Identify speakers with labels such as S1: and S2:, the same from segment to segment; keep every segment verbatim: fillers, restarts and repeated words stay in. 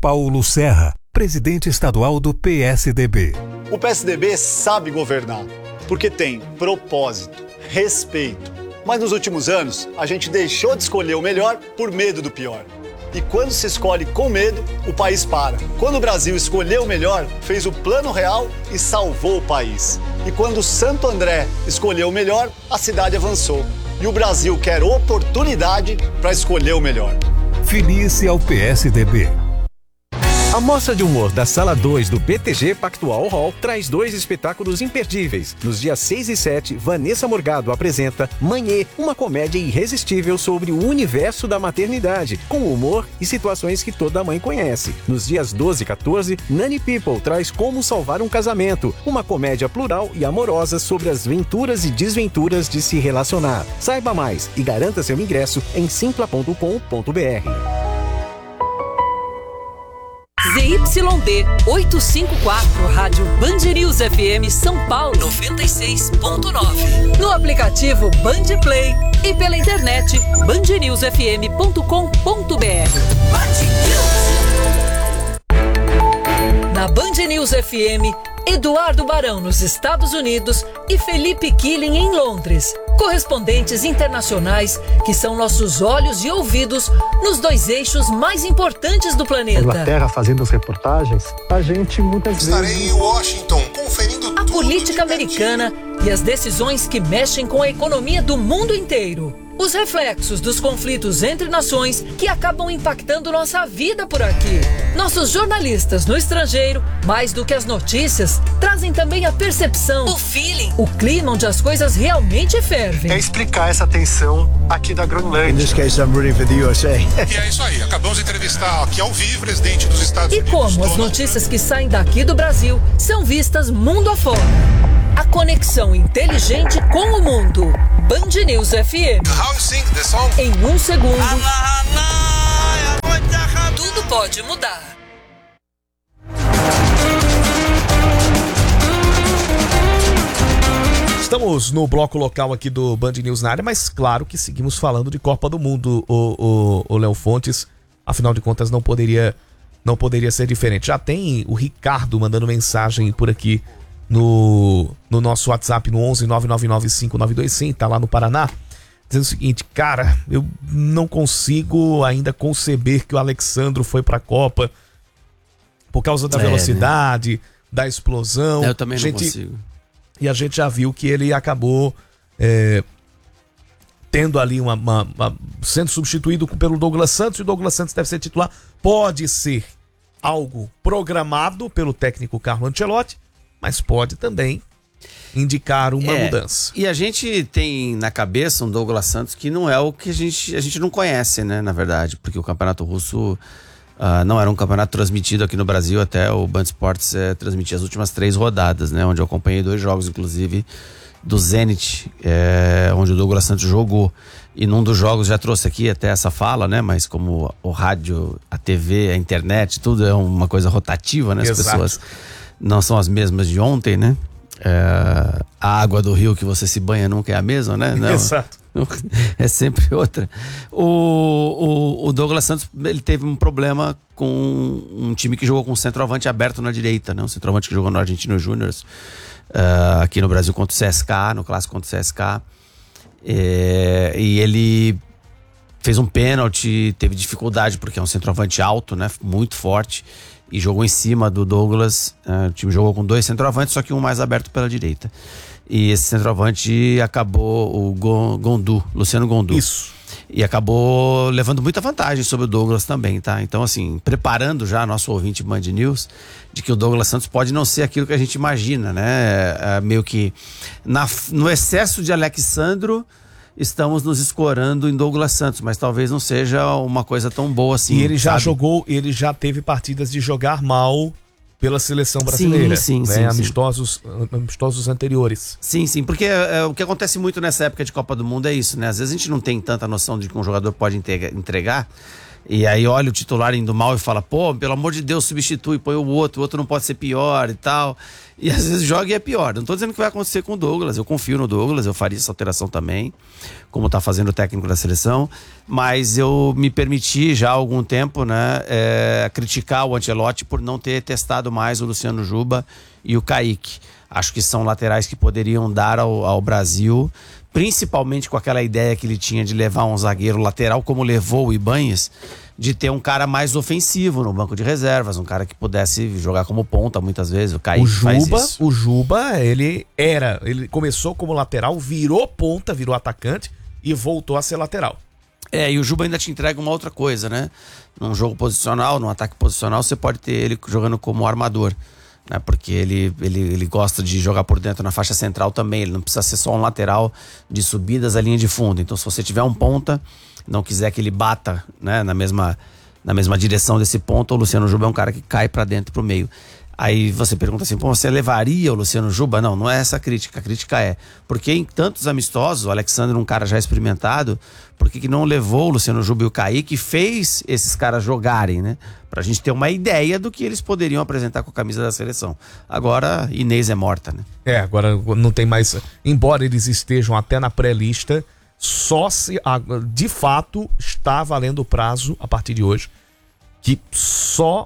S1: Paulo Serra, presidente estadual do P S D B.
S2: O P S D B sabe governar, porque tem propósito, respeito. Mas nos últimos anos, a gente deixou de escolher o melhor por medo do pior. E quando se escolhe com medo, o país para. Quando o Brasil escolheu o melhor, fez o plano real e salvou o país. E quando Santo André escolheu o melhor, a cidade avançou. E o Brasil quer oportunidade para escolher o melhor.
S1: Filie-se ao P S D B.
S3: A Mostra de Humor da Sala dois do B T G Pactual Hall traz dois espetáculos imperdíveis. Nos dias seis e sete, Vanessa Morgado apresenta Manhê, uma comédia irresistível sobre o universo da maternidade, com humor e situações que toda mãe conhece. Nos dias doze e quatorze, Nani People traz Como Salvar um Casamento, uma comédia plural e amorosa sobre as venturas e desventuras de se relacionar. Saiba mais e garanta seu ingresso em simpla ponto com ponto b r.
S4: Z Y D oitocentos e cinquenta e quatro, Rádio Band News F M São Paulo noventa e seis ponto nove. No aplicativo Band Play e pela internet band news f m ponto com ponto b r. Na Band News F M, Eduardo Barão nos Estados Unidos e Felipe Killing em Londres. Correspondentes internacionais que são nossos olhos e ouvidos nos dois eixos mais importantes do planeta.
S5: Na Inglaterra, fazendo as reportagens, a gente muitas
S6: Estarei
S5: vezes...
S6: Estarei em Washington, conferindo
S4: a
S6: tudo
S4: política americana e as decisões que mexem com a economia do mundo inteiro. Os reflexos dos conflitos entre nações que acabam impactando nossa vida por aqui. Nossos jornalistas no estrangeiro, mais do que as notícias, trazem também a percepção, o feeling, o clima onde as coisas realmente fervem.
S5: É explicar essa tensão aqui da Groenlândia.
S7: In this case, I'm rooting for the U S A.
S6: E é isso aí, acabamos de entrevistar aqui ao vivo o presidente dos Estados
S4: E
S6: Unidos.
S4: como as notícias que saem daqui do Brasil são vistas mundo afora. A conexão inteligente com o mundo. Band News F M.
S6: How you sing the song?
S4: Em um segundo, tudo pode mudar.
S8: Estamos no bloco local aqui do Band News na área, mas claro que seguimos falando de Copa do Mundo, o, o, o Léo Fontes. Afinal de contas, não poderia, não poderia ser diferente. Já tem o Ricardo mandando mensagem por aqui no, no nosso WhatsApp no onze nove nove nove cinco nove dois cinco, tá lá no Paraná, dizendo o seguinte: cara, eu não consigo ainda conceber que o Alexandro foi pra Copa por causa da é, velocidade, né? Da explosão.
S9: Eu também não
S8: gente,
S9: consigo.
S8: E a gente já viu que ele acabou é, tendo ali uma, uma, uma sendo substituído pelo Douglas Santos, e o Douglas Santos deve ser titular. Pode ser algo programado pelo técnico Carlo Ancelotti, mas pode também indicar uma é, mudança.
S9: E a gente tem na cabeça um Douglas Santos que não é o que a gente, a gente não conhece, né, na verdade, porque o Campeonato Russo uh, não era um campeonato transmitido aqui no Brasil, até o Band Esportes é, transmitia as últimas três rodadas, né, onde eu acompanhei dois jogos, inclusive, do Zenit, é, onde o Douglas Santos jogou. E num dos jogos, já trouxe aqui até essa fala, né? Mas como o rádio, a T V, a internet, tudo é uma coisa rotativa, né? As
S8: Exato.
S9: Pessoas não são as mesmas de ontem, né? É, a água do rio que você se banha nunca é a mesma, né? Não,
S8: Exato.
S9: É sempre outra. O, o, o Douglas Santos, ele teve um problema com um time que jogou com um centroavante aberto na direita, né? Um centroavante que jogou no Argentino Júniors, uh, aqui no Brasil contra o C S K A, no clássico contra o C S K A. É, e ele fez um pênalti, teve dificuldade porque é um centroavante alto, né? Muito forte. E jogou em cima do Douglas. Uh, o time jogou com dois centroavantes, só que um mais aberto pela direita. E esse centroavante acabou, o Gondu, Luciano Gondu.
S8: Isso.
S9: E acabou levando muita vantagem sobre o Douglas também, tá? Então, assim, preparando já nosso ouvinte Band News, de que o Douglas Santos pode não ser aquilo que a gente imagina, né? É, meio que na, no excesso de Alexandro, estamos nos escorando em Douglas Santos, mas talvez não seja uma coisa tão boa assim.
S8: E ele já
S9: sabe?
S8: jogou, ele já teve partidas de jogar mal pela seleção brasileira,
S9: sim, sim,
S8: né?
S9: sim,
S8: amistosos, amistosos anteriores.
S9: Sim, sim, porque é, o que acontece muito nessa época de Copa do Mundo é isso, né? Às vezes a gente não tem tanta noção de que um jogador pode entregar E aí olha o titular indo mal e fala, pô, pelo amor de Deus, substitui, põe o outro, o outro não pode ser pior e tal. E às vezes joga e é pior. Não tô dizendo que vai acontecer com o Douglas, eu confio no Douglas, eu faria essa alteração também, como tá fazendo o técnico da seleção, mas eu me permiti já há algum tempo, né, é, criticar o Ancelotti por não ter testado mais o Luciano Juba e o Kaique. Acho que são laterais que poderiam dar ao, ao Brasil, principalmente com aquela ideia que ele tinha de levar um zagueiro lateral, como levou o Ibanez, de ter um cara mais ofensivo no banco de reservas, um cara que pudesse jogar como ponta muitas vezes. O Kaique
S8: o Juba,
S9: faz isso.
S8: O Juba, ele era, ele começou como lateral, virou ponta, virou atacante e voltou a ser lateral.
S9: É, e o Juba ainda te entrega uma outra coisa, né? Num jogo posicional, num ataque posicional, você pode ter ele jogando como armador, né? Porque ele, ele, ele gosta de jogar por dentro na faixa central também, ele não precisa ser só um lateral de subidas à linha de fundo. Então, se você tiver um ponta, não quiser que ele bata, né, na mesma, na mesma direção desse ponto, o Luciano Juba é um cara que cai pra dentro, pro meio. Aí você pergunta assim, pô, você levaria o Luciano Juba? Não, não é essa a crítica. A crítica é, porque em tantos amistosos, o Alexandre, um cara já experimentado, por que que não levou o Luciano Juba e o Kaique e fez esses caras jogarem, né? Pra gente ter uma ideia do que eles poderiam apresentar com a camisa da seleção. Agora, Inês é morta, né?
S8: É, agora não tem mais... Embora eles estejam até na pré-lista, só se, de fato, está valendo o prazo, a partir de hoje, que só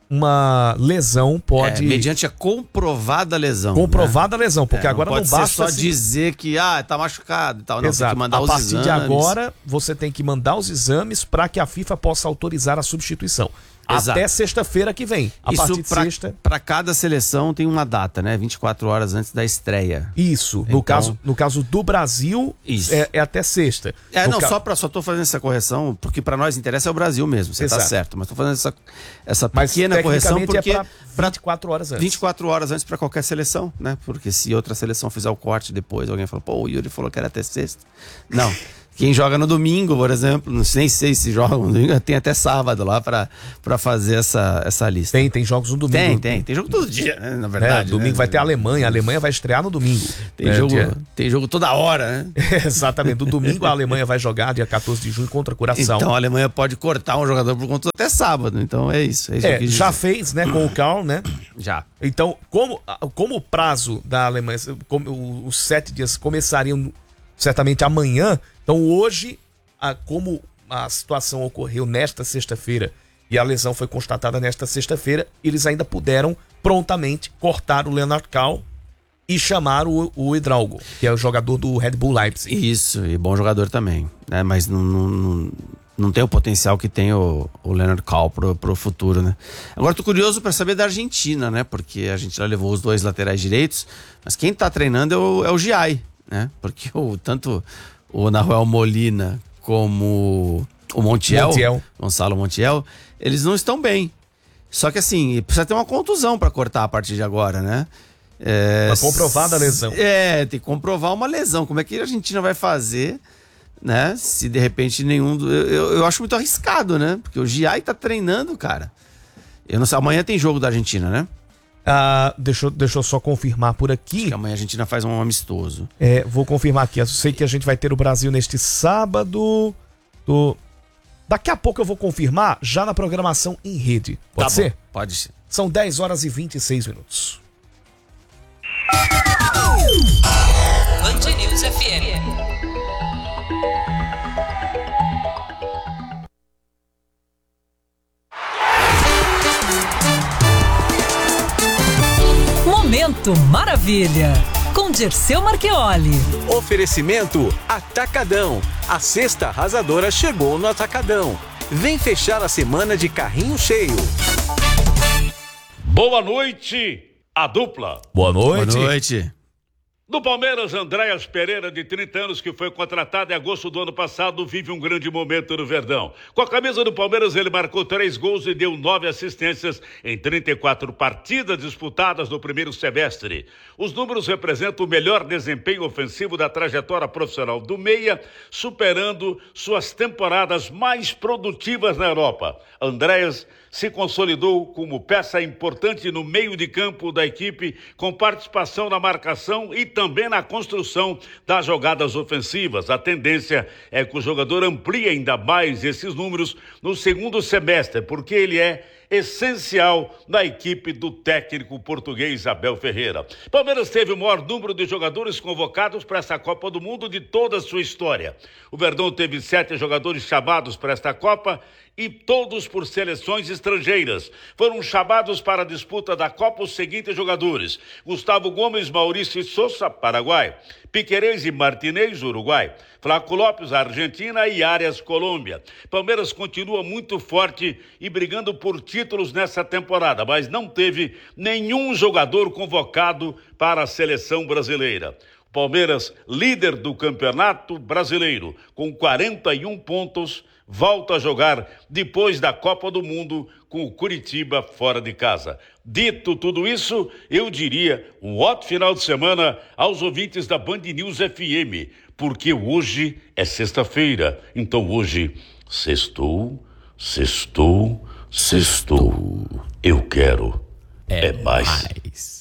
S8: uma lesão pode...
S9: É, mediante a comprovada lesão.
S8: Comprovada
S9: né?
S8: lesão, porque
S9: é,
S8: agora não,
S9: pode
S8: não basta...
S9: só
S8: assim...
S9: dizer que, ah, tá machucado e tal. Não,
S8: Exato.
S9: tem que mandar
S8: a
S9: os
S8: partir
S9: exames.
S8: de agora, você tem que mandar os exames para que a FIFA possa autorizar a substituição. Exato. Até sexta-feira que vem. A
S9: Isso
S8: partir de
S9: pra,
S8: sexta.
S9: Para cada seleção tem uma data, né? vinte e quatro horas antes da estreia.
S8: Isso. No,
S9: então,
S8: caso, no caso do Brasil, é, é até sexta.
S9: É,
S8: no
S9: não,
S8: ca...
S9: só, pra, só tô fazendo essa correção, porque para nós interessa é o Brasil mesmo. Você Exato. Tá certo. Mas tô fazendo essa, essa pequena
S8: mas,
S9: correção porque.
S8: É pra vinte e quatro horas antes.
S9: vinte e quatro horas antes para qualquer seleção, né? Porque se outra seleção fizer o corte depois, alguém fala, pô, o Yuri falou que era até sexta. Não. Quem joga no domingo, por exemplo, não sei, nem sei se joga no domingo, tem até sábado lá pra, pra fazer essa, essa lista.
S8: Tem, tem jogos no domingo.
S9: Tem, tem, tem jogo todo dia, né, na verdade.
S8: É, domingo
S9: né?
S8: vai ter a Alemanha, a Alemanha vai estrear no domingo.
S9: Tem, é, jogo, dia... tem jogo toda hora, né?
S8: Exatamente, no domingo a Alemanha vai jogar dia quatorze de junho contra a Curaçao.
S9: Então a Alemanha pode cortar um jogador por conta até sábado, então é isso. É, isso
S8: é já fez, né, com o Karl, né?
S9: Já.
S8: Então, como, como o prazo da Alemanha, como os sete dias começariam certamente amanhã, então hoje... A, como a situação ocorreu nesta sexta-feira e a lesão foi constatada nesta sexta-feira, eles ainda puderam prontamente cortar o Leonard Karl e chamar o, o Hidalgo, que é o jogador do Red Bull Leipzig.
S9: Isso, e bom jogador também, né? Mas não, não, não, não tem o potencial que tem o, o Leonard Karl pro, pro futuro, né? Agora tô curioso para saber da Argentina, né? Porque a Argentina levou os dois laterais direitos, mas quem tá treinando é o, é o Giai, né? Porque o, tanto o Nahuel Molina como o Montiel,
S8: Montiel,
S9: Gonçalo Montiel, eles não estão bem. Só que assim, precisa ter uma contusão para cortar a partir de agora, né? É,
S8: pra comprovar a lesão.
S9: É, tem que comprovar uma lesão. Como é que a Argentina vai fazer, né? Se de repente nenhum... Do, eu, eu acho muito arriscado, né? Porque o Giai tá treinando, cara. Eu não sei, amanhã tem jogo da Argentina, né?
S8: Ah, deixa, eu, deixa eu só confirmar por aqui.
S9: Acho que amanhã a Argentina faz um amistoso.
S8: É, vou confirmar aqui. Eu sei que a gente vai ter o Brasil neste sábado. Do... Daqui a pouco eu vou confirmar já na programação em rede. Pode
S9: tá
S8: ser?
S9: Bom, pode ser.
S8: São dez horas e vinte e seis minutos.
S4: Band News F M. Momento Maravilha, com Dirceu Marchioli.
S3: Oferecimento Atacadão. A sexta arrasadora chegou no Atacadão. Vem fechar a semana de carrinho cheio.
S10: Boa noite, a dupla.
S8: Boa noite.
S9: Boa noite.
S10: Do Palmeiras, Andréas Pereira, de trinta anos, que foi contratado em agosto do ano passado, vive um grande momento no Verdão. Com a camisa do Palmeiras, ele marcou três gols e deu nove assistências em trinta e quatro partidas disputadas no primeiro semestre. Os números representam o melhor desempenho ofensivo da trajetória profissional do meia, superando suas temporadas mais produtivas na Europa. Andréas se consolidou como peça importante no meio de campo da equipe, com participação na marcação e também também na construção das jogadas ofensivas. A tendência é que o jogador amplie ainda mais esses números no segundo semestre, porque ele é essencial na equipe do técnico português Abel Ferreira. Palmeiras teve o maior número de jogadores convocados para essa Copa do Mundo de toda a sua história. O Verdão teve sete jogadores chamados para esta Copa e todos por seleções estrangeiras. Foram chamados para a disputa da Copa os seguintes jogadores: Gustavo Gomes, Maurício Sousa, Paraguai; Piquerez e Martinez, Uruguai; Flaco Lopes, Argentina; e Arias, Colômbia. Palmeiras continua muito forte e brigando por títulos nessa temporada, mas não teve nenhum jogador convocado para a seleção brasileira. Palmeiras, líder do Campeonato Brasileiro, com quarenta e um pontos, volta a jogar depois da Copa do Mundo com o Curitiba fora de casa. Dito tudo isso, eu diria um ótimo final de semana aos ouvintes da Band News F M, porque hoje é sexta-feira, então hoje sextou, sextou, sextou. Eu quero é, é mais. mais.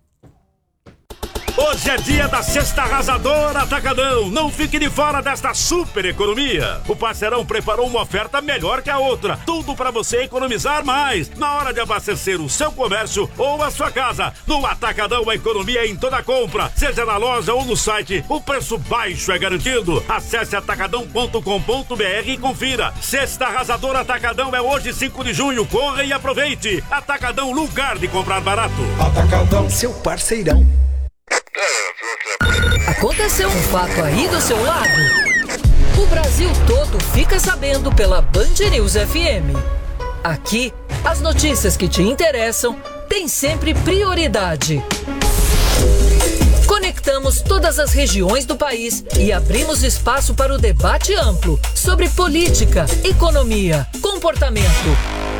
S11: Hoje é dia da Cesta Arrasadora Atacadão. Não fique de fora desta super economia. O parceirão preparou uma oferta melhor que a outra. Tudo para você economizar mais na hora de abastecer o seu comércio ou a sua casa. No Atacadão, a economia é em toda compra, seja na loja ou no site. O preço baixo é garantido. Acesse atacadão ponto com ponto b r e confira. Cesta Arrasadora Atacadão é hoje, cinco de junho. Corra e aproveite. Atacadão, lugar de comprar barato.
S12: Atacadão, seu parceirão.
S4: Aconteceu um fato aí do seu lado? O Brasil todo fica sabendo pela Band News F M. Aqui, as notícias que te interessam têm sempre prioridade. Conectamos todas as regiões do país e abrimos espaço para o debate amplo sobre política, economia, comportamento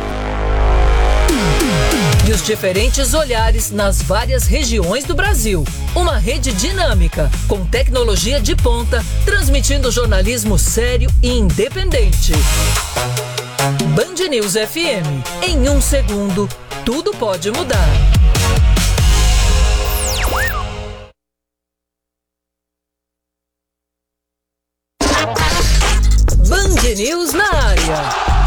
S4: e os diferentes olhares nas várias regiões do Brasil. Uma rede dinâmica, com tecnologia de ponta, transmitindo jornalismo sério e independente. Band News F M. Em um segundo, tudo pode mudar. Band News na área.